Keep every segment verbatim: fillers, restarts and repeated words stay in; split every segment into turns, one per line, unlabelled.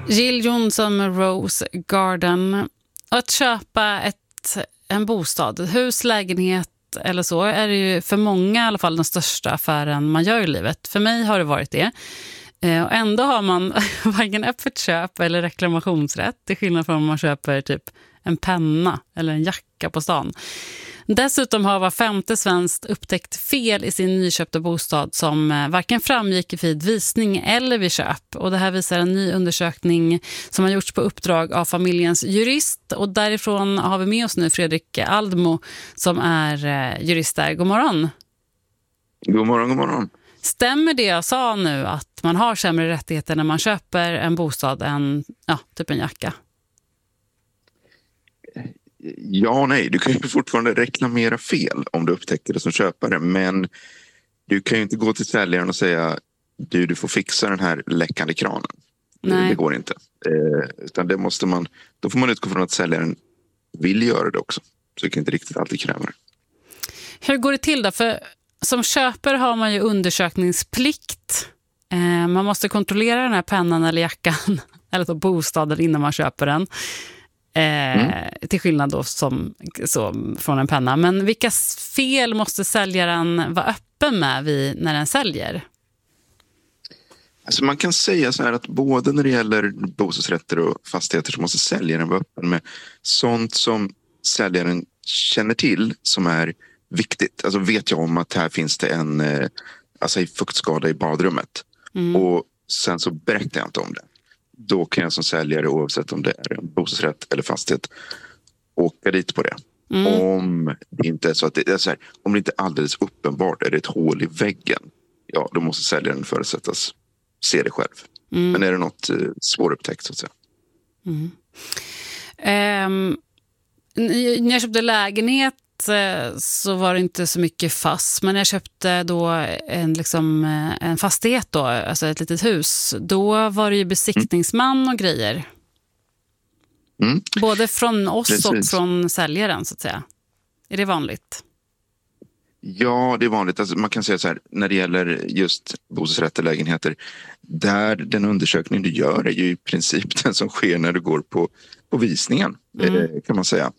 Jill Johnson med Rose Garden. Att köpa ett, en bostad, hus, lägenhet eller så är det ju för många i alla fall den största affären man gör i livet. För mig har det varit det. Och ändå har man varken öppet köp eller reklamationsrätt, till skillnad från om man köper typ en penna eller en jacka på stan. Dessutom har var femte svensk upptäckt fel i sin nyköpta bostad som varken framgick vid visning eller vid köp. Och det här visar en ny undersökning som har gjorts på uppdrag av familjens jurist. Och därifrån har vi med oss nu Fredrik Aldmo som är jurist där. God morgon.
God morgon, god morgon.
Stämmer det jag sa nu att man har sämre rättigheter när man köper en bostad än ja, typ en jacka?
Ja och nej, du kan ju fortfarande reklamera fel om du upptäcker det som köpare, men du kan ju inte gå till säljaren och säga du, du får fixa den här läckande kranen. Nej. Det går inte. Eh, utan det måste man, då får man utgå från att säljaren vill göra det också. Så det kan inte riktigt alltid kräva det.
Hur går det till då? För som köpare har man ju undersökningsplikt. Eh, man måste kontrollera den här pennan eller jackan eller så bostaden innan man köper den. Eh, mm. Till skillnad då som, så, från en penna. Men vilka fel måste säljaren vara öppen med vid, när den säljer?
Alltså man kan säga så här att både när det gäller bostadsrätter och fastigheter så måste säljaren vara öppen med sånt som säljaren känner till som är viktigt. Alltså vet jag om att här finns det en alltså fuktskada i badrummet mm. och sen så berättar jag inte om det. Då kan jag som säljare, oavsett om det är en bostadsrätt eller fastighet, åka dit på det. Mm. Om det inte är så att det är så här, om det inte är alldeles uppenbart är det ett hål i väggen, ja då måste säljaren förutsättas se det själv. Mm. Men är det något eh, svårupptäckt så att säga.
Mm. Um, när jag köpte lägenhet så var det inte så mycket fast, men när jag köpte då en, liksom, en fastighet då, alltså ett litet hus, då var det ju besiktningsman och grejer. Mm. Både från oss Precis. Och från säljaren så att säga. Är det vanligt?
Ja, det är vanligt. Alltså, man kan säga så här, när det gäller just bostadsrätter, lägenheter, där den undersökning du gör är ju i princip den som sker när du går på, på visningen, mm. kan man säga.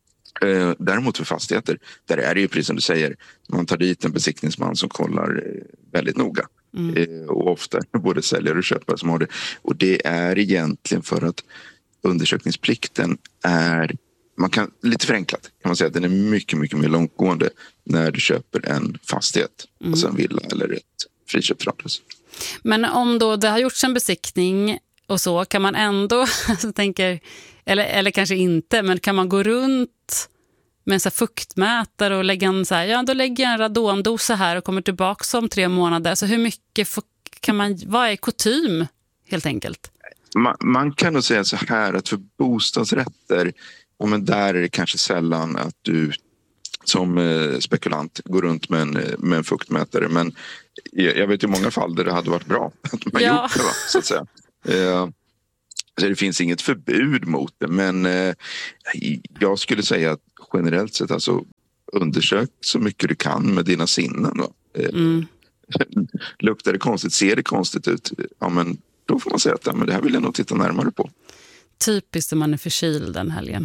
Däremot för fastigheter, där är det ju precis som du säger, man tar dit en besiktningsman som kollar väldigt noga. Mm. Och ofta både säljare och köpare som har det. Och det är egentligen för att undersökningsplikten är, man kan, lite förenklat kan man säga att den är mycket, mycket mer långtgående när du köper en fastighet, mm. alltså en villa eller ett friköpt radhus.
Men om då det har gjorts en besiktning och så, kan man ändå, så tänker, eller, eller kanske inte, men kan man gå runt med en så här fuktmätare och lägga en så här, ja då lägger jag en radondosa här och kommer tillbaka om tre månader. Så hur mycket kan man, vad är kutym helt enkelt?
Man, man kan nog säga så här att för bostadsrätter, och men där är det kanske sällan att du som eh, spekulant går runt med en, med en fuktmätare. Men jag, jag vet ju många fall där det hade varit bra att man ja. gjort det, va, så att säga. Eh, så det finns inget förbud mot det, men eh, jag skulle säga att generellt sett alltså undersök så mycket du kan med dina sinnen. Va? Eh, mm. Luktar det konstigt, ser det konstigt ut, ja men då får man säga att ja, men det här vill jag nog titta närmare på.
Typiskt när man är förkyld den helgen.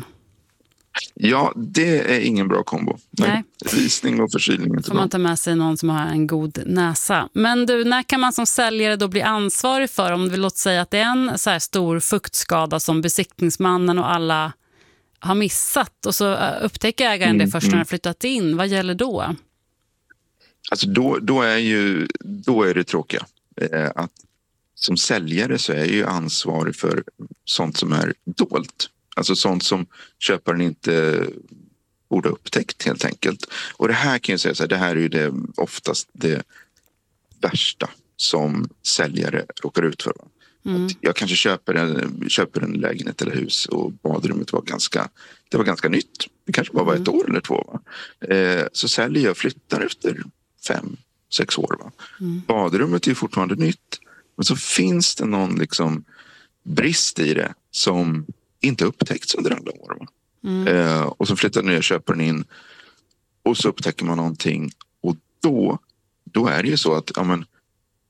Ja, det är ingen bra kombo. Nej. Nej. Visning och förkylning.
Får man ta med sig någon som har en god näsa. Men du, när kan man som säljare då bli ansvarig för, om vi låter säga att det är en så här stor fuktskada som besiktningsmannen och alla har missat och så upptäcker ägaren mm, det först när mm. har flyttat in. Vad gäller då?
Alltså då, då är ju då är det tråkiga. Eh, att som säljare så är jag ju ansvarig för sånt som är dolt. Alltså sånt som köparen inte borde ha upptäckt helt enkelt. Och det här kan jag säga så här, det här är ju det, oftast det värsta som säljare råkar ut för. Mm. Att jag kanske köper en, köper en lägenhet eller hus och badrummet var ganska, det var ganska nytt. Det kanske bara var ett mm. år eller två. Va? Eh, så säljer jag och flyttar efter fem, sex år. Va? Mm. Badrummet är ju fortfarande nytt. Men så finns det någon liksom brist i det som inte upptäckts under alla år. Va? Mm. Eh, och så flyttar nya köparen in och så upptäcker man någonting och då, då är det ju så att ja, men,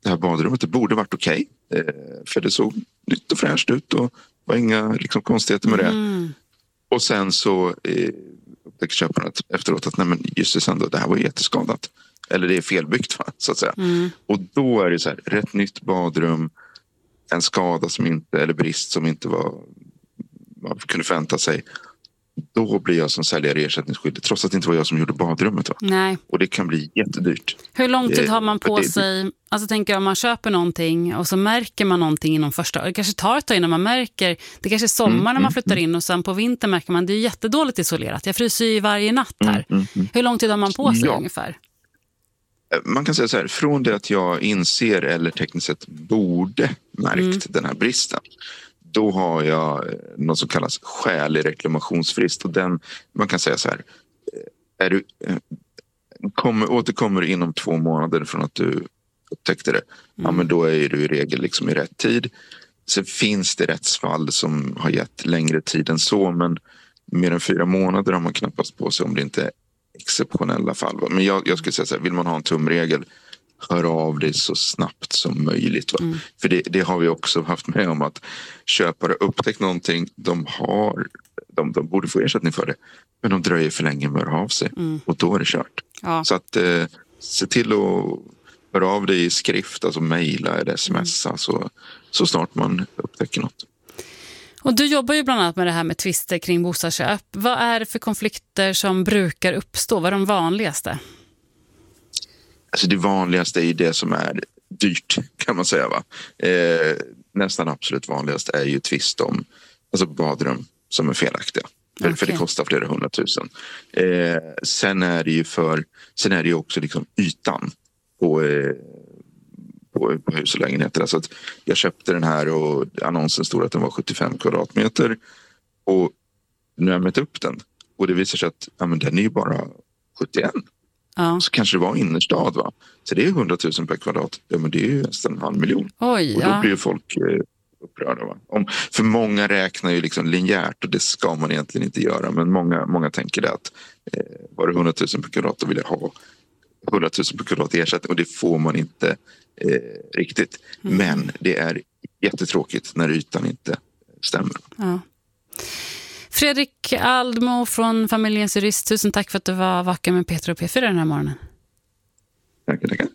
det här badrummet, det borde varit okej. Okay, eh, för det såg nytt och fräscht ut och var inga liksom, konstigheter med det.
Mm.
Och sen så eh, upptäcker köparen efteråt att nej men just det, sen då, det här var jätteskadat. Eller det är felbyggt, va, så att säga. Mm. Och då är det så här, rätt nytt badrum, en skada som inte, eller brist som inte var, man kunde förvänta sig. Då blir jag som säljare ersättningsskyldig, trots att det inte var jag som gjorde badrummet. Va?
Nej.
Och det kan bli jättedyrt.
Hur lång tid har man på
det,
sig? Alltså tänker jag, om man köper någonting och så märker man någonting inom första, det kanske tar ett tag innan man märker, det kanske är sommar mm, när man flyttar in och sen på vintern märker man, det är jättedåligt isolerat. Jag fryser ju varje natt här. Mm, mm, Hur lång tid har man på sig ja. ungefär?
Man kan säga så här, från det att jag inser eller tekniskt sett borde märkt mm. den här bristen, då har jag något som kallas skälig reklamationsfrist. Och den, man kan säga så här, är du, kommer, återkommer du inom två månader från att du upptäckte det, mm. ja, men då är du i regel liksom i rätt tid. Så finns det rättsfall som har gett längre tid än så, men mer än fyra månader har man knappast på sig om det inte är exceptionella fall. Va? Men jag, jag skulle säga så här, vill man ha en tumregel, hör av dig så snabbt som möjligt. Va? Mm. För det, det har vi också haft med om, att köpare upptäckt någonting, de har de, de borde få ersättning för det, men de dröjer för länge med att höra av sig mm. och då är det kört. Ja. Så att eh, se till att höra av dig i skrift, alltså mejla eller smsa mm. så, så snart man upptäcker något.
Och du jobbar ju bland annat med det här med tvister kring bostadsköp. Vad är det för konflikter som brukar uppstå? Vad är de vanligaste?
Alltså det vanligaste är ju det som är dyrt, kan man säga. Va? Eh, nästan absolut vanligast är ju tvist om alltså badrum som är felaktiga. För, okay. för det kostar flera hundratusen. Eh, sen är det ju för, sen är det ju också liksom ytan på, eh, på, på hus och lägenheter. Alltså att jag köpte den här och annonsen stod att den var sjuttiofem kvadratmeter. Och nu har jag mätt upp den. Och det visar sig att ja, men den är ju bara sjuttioen. Ja. Så kanske det var innerstad, va? Så det är hundratusen per kvadrat. Ja, men det är ju nästan en halv miljon.
Oj,
och då
ja.
blir ju folk eh, upprörda, va? Om, för många räknar ju liksom linjärt och det ska man egentligen inte göra. Men många, många tänker det att eh, var det hundratusen per kvadrat då vill jag ha hundratusen per kvadrat ersättning. Och det får man inte eh, riktigt. Mm. Men det är jättetråkigt när ytan inte stämmer.
Ja. Fredrik Aldmo från Familjens Jurist, tusen tack för att du var vaken med Peter och P fyra den här morgonen.
Tack, tack.